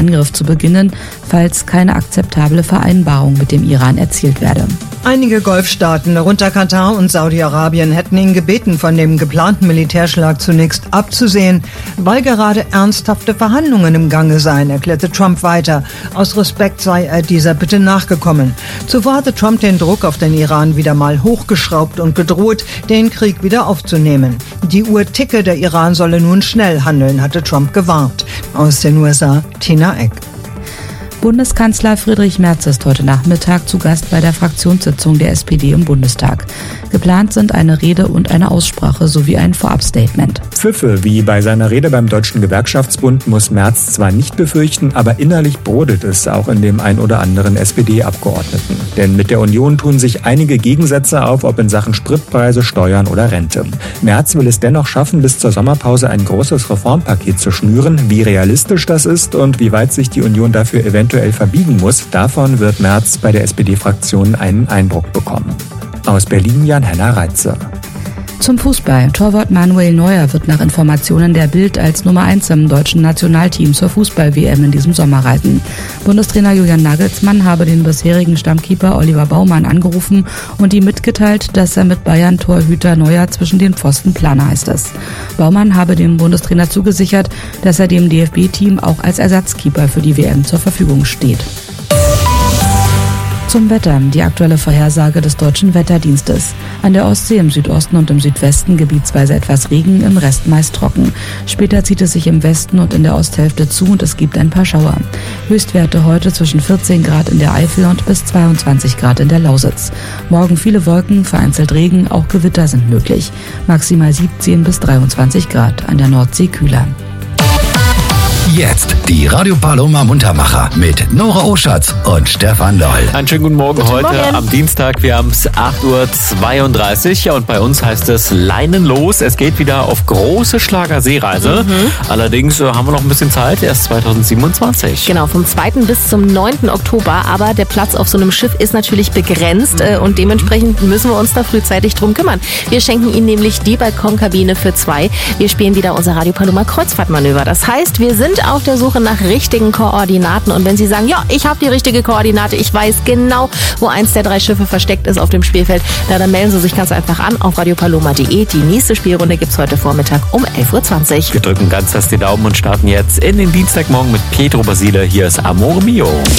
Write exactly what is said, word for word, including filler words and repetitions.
Angriff zu beginnen, falls keine akzeptable Vereinbarung mit dem Iran erzielt werde. Einige Golfstaaten, darunter Katar und Saudi-Arabien, hätten ihn gebeten, von dem geplanten Militärschlag zunächst abzusehen, weil gerade ernsthafte Verhandlungen im Gange seien, erklärte Trump weiter. Aus Respekt sei er dieser Bitte nachgekommen. Zuvor hatte Trump den Druck auf den Iran wieder mal hochgeschraubt und gedroht, den Krieg wieder aufzunehmen. Die Uhr ticke, der Iran solle nun schnell handeln, hatte Trump gewarnt. Aus den U S A, Tina Eck. Bundeskanzler Friedrich Merz ist heute Nachmittag zu Gast bei der Fraktionssitzung der S P D im Bundestag. Geplant sind eine Rede und eine Aussprache sowie ein Vorabstatement. Pfiffe, wie bei seiner Rede beim Deutschen Gewerkschaftsbund, muss Merz zwar nicht befürchten, aber innerlich brodelt es auch in dem ein oder anderen S P D-Abgeordneten. Denn mit der Union tun sich einige Gegensätze auf, ob in Sachen Spritpreise, Steuern oder Rente. Merz will es dennoch schaffen, bis zur Sommerpause ein großes Reformpaket zu schnüren. Wie realistisch das ist und wie weit sich die Union dafür eventuell verbiegen muss, davon wird Merz bei der S P D-Fraktion einen Eindruck bekommen. Aus Berlin Jan-Henner Reitze. Zum Fußball. Torwart Manuel Neuer wird nach Informationen der Bild als Nummer eins im deutschen Nationalteam zur Fußball-W M in diesem Sommer reiten. Bundestrainer Julian Nagelsmann habe den bisherigen Stammkeeper Oliver Baumann angerufen und ihm mitgeteilt, dass er mit Bayern-Torhüter Neuer zwischen den Pfosten plane, heißt es. Baumann habe dem Bundestrainer zugesichert, dass er dem D F B-Team auch als Ersatzkeeper für die W M zur Verfügung steht. Zum Wetter. Die aktuelle Vorhersage des Deutschen Wetterdienstes. An der Ostsee im Südosten und im Südwesten gebietsweise etwas Regen, im Rest meist trocken. Später zieht es sich im Westen und in der Osthälfte zu und es gibt ein paar Schauer. Höchstwerte heute zwischen vierzehn Grad in der Eifel und bis zweiundzwanzig Grad in der Lausitz. Morgen viele Wolken, vereinzelt Regen, auch Gewitter sind möglich. Maximal siebzehn bis dreiundzwanzig Grad, an der Nordsee kühler. Jetzt die Radio Paloma Muntermacher mit Nora Oschatz und Stefan Loll. Einen schönen guten Morgen guten heute Morgen. Am Dienstag. Wir haben es acht Uhr zweiunddreißig ja, und bei uns heißt es Leinen los. Es geht wieder auf große Schlagerseereise. Mhm. Allerdings äh, haben wir noch ein bisschen Zeit, erst zweitausendsiebenundzwanzig. Genau, vom zweiten bis zum neunten Oktober. Aber der Platz auf so einem Schiff ist natürlich begrenzt äh, und dementsprechend müssen wir uns da frühzeitig drum kümmern. Wir schenken Ihnen nämlich die Balkonkabine für zwei. Wir spielen wieder unser Radio Paloma Kreuzfahrtmanöver. Das heißt, wir sind auf der Suche nach richtigen Koordinaten und wenn Sie sagen, ja, ich habe die richtige Koordinate, ich weiß genau, wo eins der drei Schiffe versteckt ist auf dem Spielfeld, na, dann melden Sie sich ganz einfach an auf radiopaloma punkt de. Die nächste Spielrunde gibt's heute Vormittag um elf Uhr zwanzig. Wir drücken ganz fest die Daumen und starten jetzt in den Dienstagmorgen mit Pietro Basile. Hier ist Amore Mio.